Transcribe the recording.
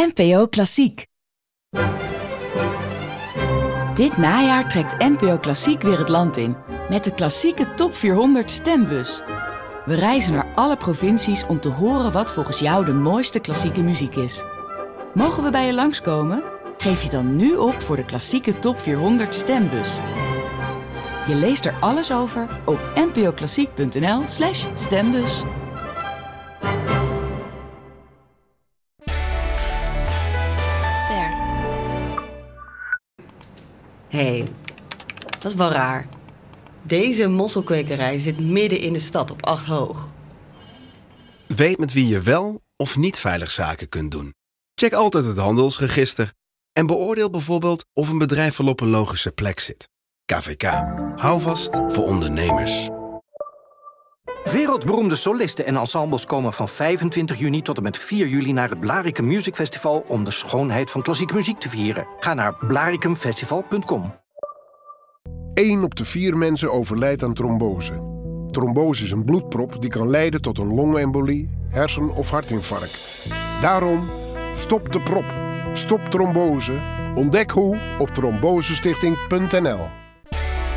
NPO Klassiek. Dit najaar trekt NPO Klassiek weer het land in met de klassieke Top 400 stembus. We reizen naar alle provincies om te horen wat volgens jou de mooiste klassieke muziek is. Mogen we bij je langskomen? Geef je dan nu op voor de klassieke Top 400 stembus. Je leest er alles over op npoklassiek.nl/stembus. Hé, dat is wel raar. Deze mosselkwekerij zit midden in de stad op 8 hoog. Weet met wie je wel of niet veilig zaken kunt doen. Check altijd het handelsregister en beoordeel bijvoorbeeld of een bedrijf wel op een logische plek zit. KVK. Hou vast voor ondernemers. Wereldberoemde solisten en ensembles komen van 25 juni tot en met 4 juli naar het Blaricum Music Festival om de schoonheid van klassieke muziek te vieren. Ga naar blaricumfestival.com. 1 op de 4 mensen overlijdt aan trombose. Trombose is een bloedprop die kan leiden tot een longembolie, hersen- of hartinfarct. Daarom, stop de prop. Stop trombose. Ontdek hoe op trombosestichting.nl.